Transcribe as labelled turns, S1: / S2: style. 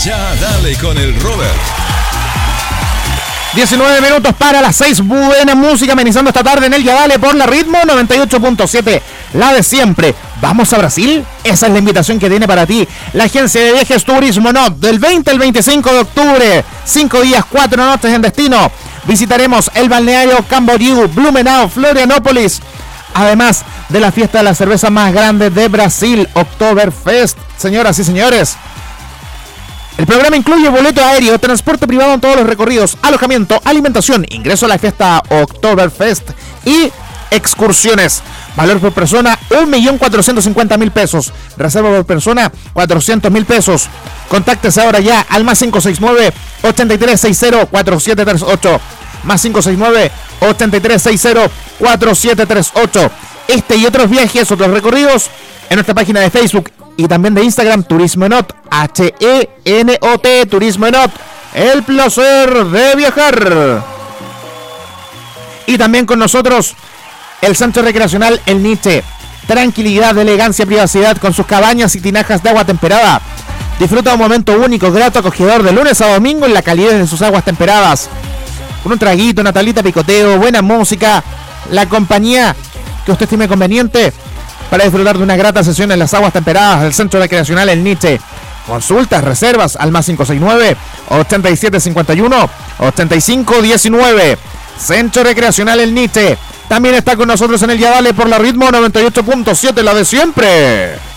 S1: Ya dale con el Robert.
S2: 19 minutos para las 6. Buena música amenizando esta tarde en el Ya Dale por la Ritmo 98.7, la de siempre. ¿Vamos a Brasil? Esa es la invitación que tiene para ti la agencia de viajes Turismo Not. Del 20 al 25 de octubre, 5 días, 4 noches en destino. Visitaremos el balneario Camboriú, Blumenau, Florianópolis. Además de la fiesta de la cerveza más grande de Brasil, Oktoberfest. Señoras y señores, el programa incluye boleto aéreo, transporte privado en todos los recorridos, alojamiento, alimentación, ingreso a la fiesta Oktoberfest y excursiones. Valor por persona, 1.450.000 pesos. Reserva por persona, 400.000 pesos. Contáctese ahora ya al más 569-8360-4738. Más 569-8360-4738. Este y otros viajes, otros recorridos en nuestra página de Facebook y también de Instagram, Turismo Not, H-E-N-O-T, Turismo Not, el placer de viajar. Y también con nosotros el Centro Recreacional El Niche, tranquilidad, elegancia, privacidad con sus cabañas y tinajas de agua temperada. Disfruta un momento único, grato, acogedor de lunes a domingo en la calidez de sus aguas temperadas. Con un traguito, una tablita picoteo, buena música, la compañía que usted estime conveniente para disfrutar de una grata sesión en las aguas temperadas del Centro Recreacional El Niche. Consultas, reservas al más 569-8751-8519. Centro Recreacional El Niche. También está con nosotros en el Ya Dale por la Ritmo 98.7, la de siempre.